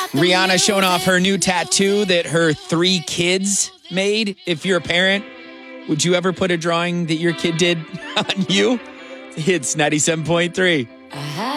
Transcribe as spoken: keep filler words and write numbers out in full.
Rihanna showing off her new tattoo that her three kids made. If you're a parent, would you ever put a drawing that your kid did on you? It's ninety-seven point three.